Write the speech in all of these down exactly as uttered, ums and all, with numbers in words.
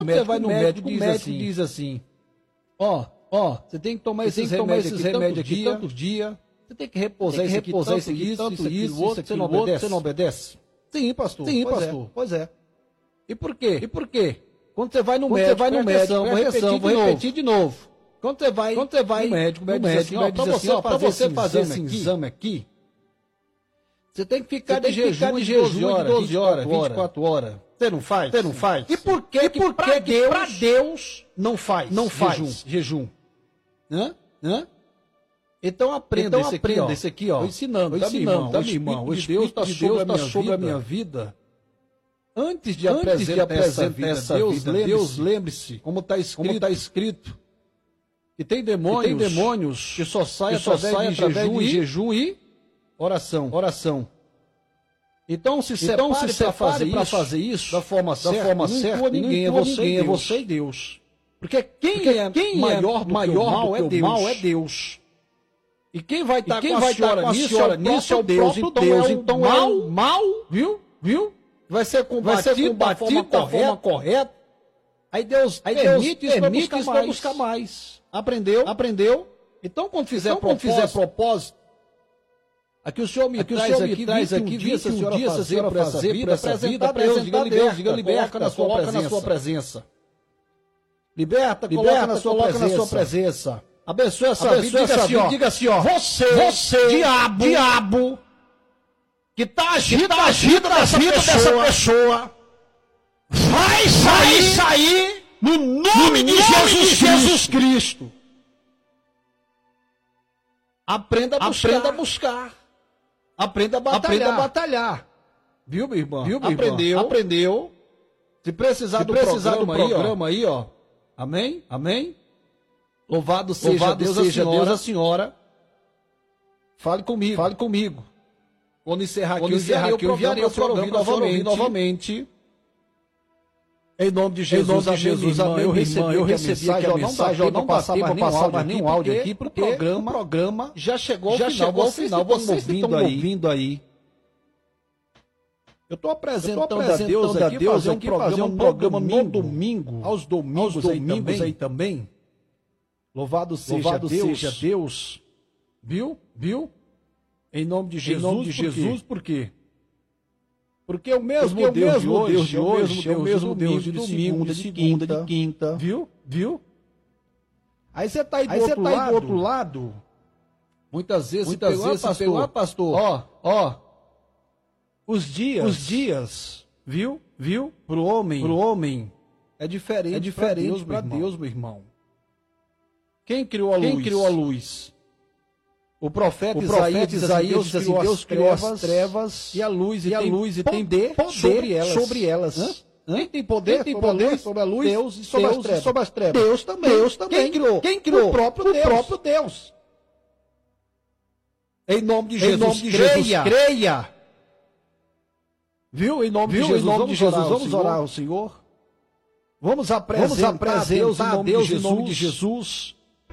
você vai no médico, o médico diz assim, ó, ó, você tem que tomar esses remédios aqui tantos dias, você tem que repousar isso aqui, repousar isso aqui, tanto isso, isso, você não obedece? Você não obedece? Sim, pastor. Sim, pastor. Pois é. E por quê? E por quê? Quando você vai no médico, você vai no médico, vou repetir, vou repetir de novo. Quando você vai, quando você vai no médico, o médico diz assim, ó, para você fazer esse exame aqui, você tem que ficar de jejum de doze horas, vinte e quatro horas. Você não faz? Você não faz? E por que e por que Deus, pra Deus não faz? Não faz jejum. jejum. Hã? Hã? Então aprenda, então, esse, aprenda aqui, esse aqui, ó. Estou ensinando, tá, ensinando, tá, meu irmão? O Espírito de Deus está sobre, tá sobre a minha vida. Antes de Antes apresentar, de apresentar essa vida, Deus, lembre Deus lembre-se, como está escrito, tá escrito, que tem demônios, que, tem demônios que só saem através, sai de, através jejum de jejum e oração. oração. Então se separe, então, se separe para fazer, fazer isso da forma certa, da forma não certa, ninguém, é você, ninguém é você e Deus. Porque quem, Porque é, quem maior do maior que o mal, é, Deus. mal é Deus. E quem vai estar com a senhora nisso, é nisso é o Deus. Então, Deus, então é o mal, viu? Viu? Vai ser combatido, vai ser combatido da, forma, da correta. forma correta. Aí Deus Aí permite, Deus permite isso para buscar, buscar mais. Aprendeu? Aprendeu? Então quando fizer, então, propósito, quando fizer propósito, aqui o Senhor me aqui traz, o senhor aqui, traz aqui, um dia, essa senhora um dia, fazer, senhora por essa vida, apresentar a Deus, diga liberta, diga liberta na sua presença. Na sua presença. Liberta, liberta, na sua, coloca na sua presença. Abençoe essa Abençoe vida, essa diga, vida, diga assim, ó, você, você diabo, diabo, que está agindo a vida dessa, vida pessoa, dessa pessoa, vai sair, sair no nome, no nome de, Jesus, de Jesus Cristo. Aprenda a buscar. Aprenda a buscar. Aprenda a batalhar. Aprenda a batalhar. Viu, meu irmão? Viu, meu Aprendeu. Irmão? Aprendeu. Se precisar, Se do, precisar programa do programa aí, ó. Aí, ó. Amém? Amém? Louvado seja, Louvado Deus, seja a Deus a senhora. Fale comigo. Fale comigo. Quando encerrar Quando aqui, encerrar aqui eu enviarei o programa novamente. novamente. Em nome de Jesus, em nome de Jesus, amém. Eu recebi, eu recebi a mensagem, eu não passava nem passava nenhum áudio aqui, porque o programa, programa já chegou ao já final. Chegou ao final. Vocês estão ouvindo aí. Eu estou apresentando a Deus aqui, fazer um programa, um programa no domingo, aos domingos, aos domingos aí também. Louvado seja Deus, Deus. Viu? Viu? Em nome de Jesus, em nome de Jesus, por quê? Porque o mesmo Porque Deus, o mesmo Deus de hoje, é o mesmo Deus de domingo, de segunda, de quinta. Viu? Viu? Aí você está aí, aí, tá aí do outro lado. Muitas vezes, muitas vezes, vezes pastor, pegou, pastor. Ó, ó. Os dias, os dias, viu? Viu? Pro homem, pro homem é diferente, é diferente para Deus, Deus, meu irmão. Quem criou a luz? Quem criou a luz? O profeta, o profeta Isaías diz assim, Deus criou as trevas e a luz e, e a luz e tem poder, poder sobre elas. Sobre elas. Hã? Hã? Quem tem poder, Quem tem sobre, poder a luz, sobre a luz? Deus e sobre, Deus, as trevas. sobre as trevas. Deus também. Deus também. Quem criou? Quem criou? O próprio, o Deus. próprio Deus. Em nome de Jesus, em nome de creia. Jesus, creia. Viu? Em nome Viu? de Jesus, em nome vamos, de Jesus orar vamos orar ao Senhor. Vamos apresentar, vamos apresentar a Deus, em nome, Deus, de Jesus. Em nome de Jesus.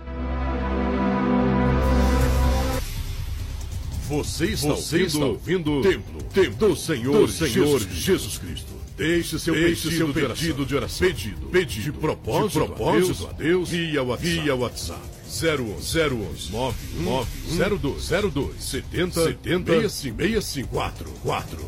Você está, Você ouvindo, está ouvindo Templo, Templo do Senhor, do Senhor Jesus, Jesus Cristo. Deixe seu Deixe pedido, seu de pedido de oração. Pedido, pedido de propósito, de propósito a Deus, via WhatsApp. Via WhatsApp. zero um zero um nove nove zero dois zero dois setenta setenta seis cinco seis cinco quatro quatro.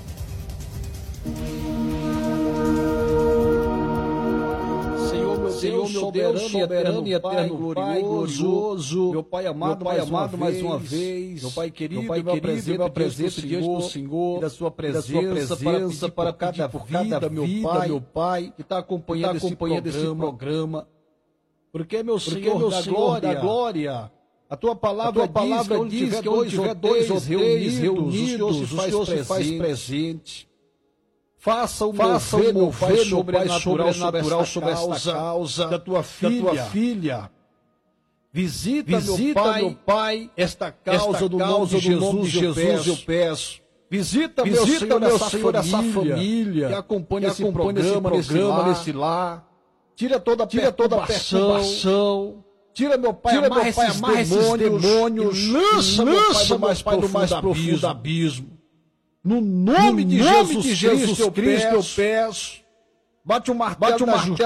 Senhor, meu Deus, soberano e eterno, glorioso, meu Pai amado, Pai amado, mais uma vez, meu Pai querido, meu Pai querido, meu presente diante do Senhor, e da sua presença, para, para cada por cada meu Pai, meu Pai, que está acompanhando, acompanhando esse programa, porque meu Senhor, meu Senhor da glória, a tua palavra, a tua palavra diz que onde tiver dois ou três reunidos, o Senhor se faz presente. Faça o Faça mover, meu Pai, sobrenatural, sobrenatural sobre esta causa da tua filha. Da tua filha. Visita, Visita meu, pai, meu Pai, esta causa, esta do, causa nome de do nome de Jesus, eu peço. Eu peço. Visita, Visita, meu Senhor, meu essa, Senhor família, essa família que acompanha, que esse, acompanha programa, esse programa nesse lar. Tira toda a Tira perturbação. Tira, meu Pai, Tira, meu Pai, amarra esses demônios, demônios e lança, lança, meu Pai, do mais profundo abismo. No nome, no de, nome Jesus de Jesus Cristo, Cristo eu peço, bate o martelo, bate o martelo